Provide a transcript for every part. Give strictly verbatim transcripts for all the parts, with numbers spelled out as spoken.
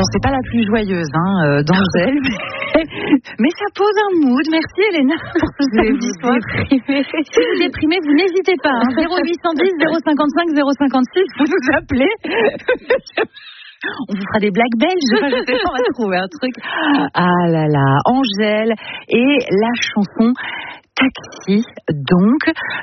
c'est pas la plus joyeuse hein, euh, d'Angèle, mais, mais ça pose un mood. Merci Elena pour ce samedi soir. Si vous déprimez, vous n'hésitez pas. Hein. zéro huit cent dix, zéro cinquante-cinq, zéro cinquante-six, vous nous appelez. On vous fera des blagues belges, je sais pas, on va trouver un truc. Ah là là, Angèle et la chanson Taxi, donc,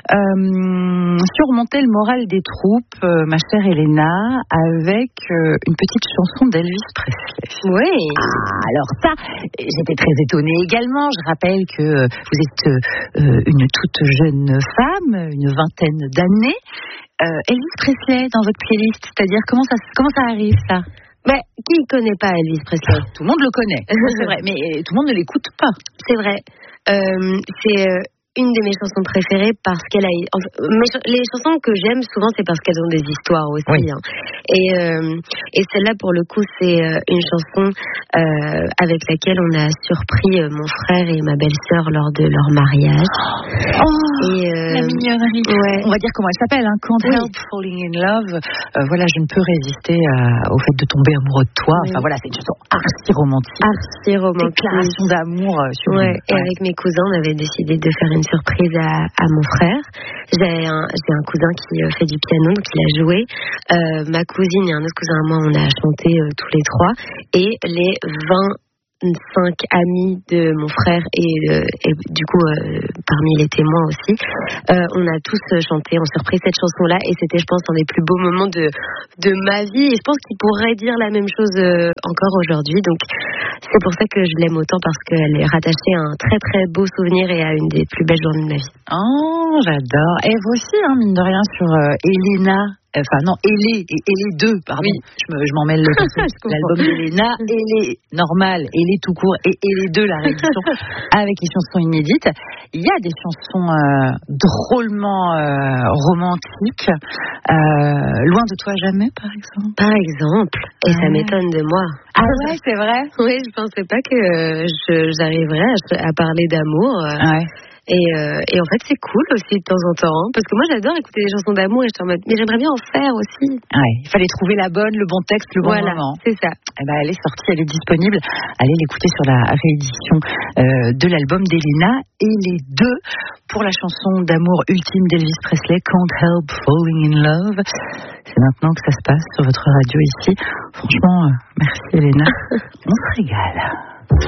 euh, surmonter le moral des troupes, euh, ma chère Elena, avec euh, une petite chanson d'Elvis Presley. Oui. Ah, alors ça, j'étais très étonnée également. Je rappelle que euh, vous êtes euh, une toute jeune femme, une vingtaine d'années. Euh, Elvis Presley dans votre playlist, c'est-à-dire comment ça, comment ça arrive ça? Mais qui ne connaît pas Elvis Presley? Tout le monde le connaît, c'est vrai, mais tout le monde ne l'écoute pas. C'est vrai. Euh, c'est euh, une de mes chansons préférées parce qu'elle a... Enfin, mes, les chansons que j'aime souvent, c'est parce qu'elles ont des histoires aussi. Oui. Hein. Et, euh, et celle-là, pour le coup, c'est euh, une chanson euh, avec laquelle on a surpris euh, mon frère et ma belle-sœur lors de leur mariage. Oh, et, euh, la mignonnerie. Ouais. On va dire comment elle s'appelle, hein, Can't oui. Help Falling in Love. Euh, voilà, je ne peux résister à, au fait de tomber amoureux de toi. Oui. Enfin voilà, c'est une chanson archi romantique. Archi romantique. Déclaration d'amour euh, sur ouais. ouais. Et avec mes cousins, on avait décidé de faire une surprise à, à mon frère. J'ai un, j'ai un cousin qui euh, fait du piano, donc il a joué. Euh, ma cousine et un autre cousin à moi, on a chanté euh, tous les trois. Et les vingt-cinq amis de mon frère et, euh, et du coup euh, parmi les témoins aussi, euh, on a tous chanté, on s'est repris cette chanson-là et c'était, je pense, un des plus beaux moments de, de ma vie. Et je pense qu'il pourrait dire la même chose euh, encore aujourd'hui. Donc c'est pour ça que je l'aime autant, parce qu'elle est rattachée à un très très beau souvenir et à une des plus belles journées de ma vie. Oh, j'adore. Et vous aussi, hein, mine de rien, sur euh, Elena. Enfin non, Elé et Elé deux, pardon. Oui. Je, me, je m'en mêle l'album d'Elena, Elé normal, Elé tout court et Elé deux, la réédition avec les chansons inédites. Il y a des chansons euh, drôlement euh, romantiques. Euh, Loin de toi jamais, par exemple. Par exemple. Et ouais. Ça m'étonne de moi. Ah ouais, c'est vrai. Oui, je pensais pas que euh, je, j'arriverais à, à parler d'amour. Euh. Ouais. Et, euh, et en fait, c'est cool aussi de temps en temps, hein, parce que moi, j'adore écouter des chansons d'amour et je suis en mode, mais j'aimerais bien en faire aussi. Ouais, il fallait trouver la bonne, le bon texte, le bon voilà, moment. C'est ça. Eh ben, elle est sortie, elle est disponible. Allez l'écouter sur la réédition euh, de l'album d'Elena et les deux pour la chanson d'amour ultime d'Elvis Presley, Can't Help Falling in Love. C'est maintenant que ça se passe sur votre radio ici. Franchement, euh, merci Elena. On se régale.